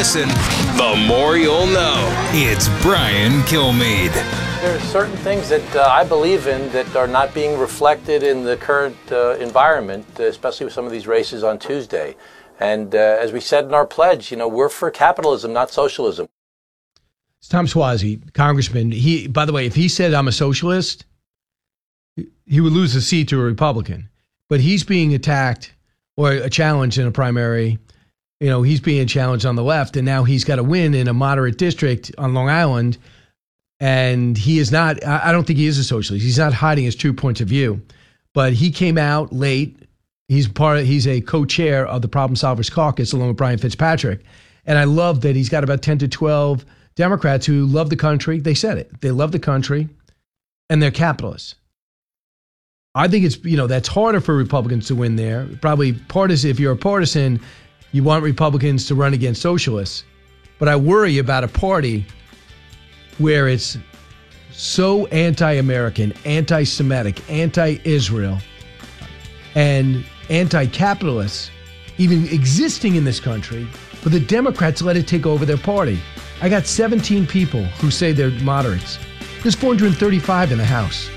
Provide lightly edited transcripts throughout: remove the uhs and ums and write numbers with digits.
listen, the more you'll know. It's Brian Kilmeade. There are certain things that I believe in that are not being reflected in the current environment, especially with some of these races on Tuesday. And as we said in our pledge, we're for capitalism, not socialism. It's Tom Suozzi, congressman. By the way, if he said I'm a socialist, he would lose a seat to a Republican. But he's being attacked or a challenge in a primary. He's being challenged on the left, and now he's got to win in a moderate district on Long Island. And he is not, I don't think he is a socialist. He's not hiding his true points of view. But he came out late. He's a co-chair of the Problem Solvers Caucus along with Brian Fitzpatrick. And I love that he's got about 10 to 12 Democrats who love the country. They said it. They love the country, and they're capitalists. I think it's, that's harder for Republicans to win there. Probably partisan. If you're a partisan, you want Republicans to run against socialists. But I worry about a party where it's so anti-American, anti-Semitic, anti-Israel, and anti-capitalist, even existing in this country, but the Democrats let it take over their party. I got 17 people who say they're moderates. There's 435 in the House.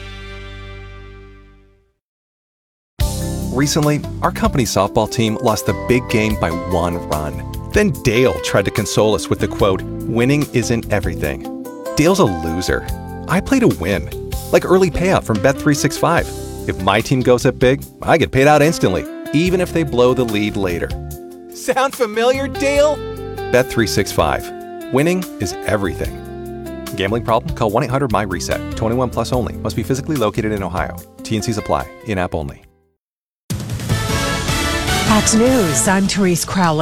Recently, our company's softball team lost the big game by 1 run. Then Dale tried to console us with the quote, "Winning isn't everything." Dale's a loser. I play to win, like early payout from Bet365. If my team goes up big, I get paid out instantly, even if they blow the lead later. Sound familiar, Dale? Bet365. Winning is everything. Gambling problem? Call 1-800-MY-RESET. 21 plus only. Must be physically located in Ohio. T&Cs apply. In-app only. Fox News, I'm Therese Crowley.